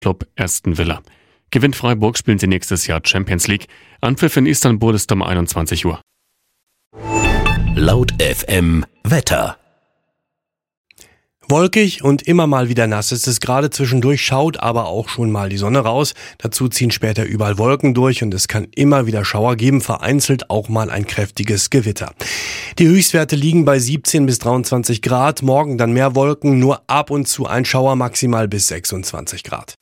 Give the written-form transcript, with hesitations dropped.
Club Aston Villa. Gewinnt Freiburg, spielen sie nächstes Jahr Champions League. Anpfiff in Istanbul ist um 21 Uhr. Laut FM Wetter. Wolkig und immer mal wieder nass ist es gerade, zwischendurch schaut aber auch schon mal die Sonne raus. Dazu ziehen später überall Wolken durch und es kann immer wieder Schauer geben, vereinzelt auch mal ein kräftiges Gewitter. Die Höchstwerte liegen bei 17 bis 23 Grad, morgen dann mehr Wolken, nur ab und zu ein Schauer, maximal bis 26 Grad.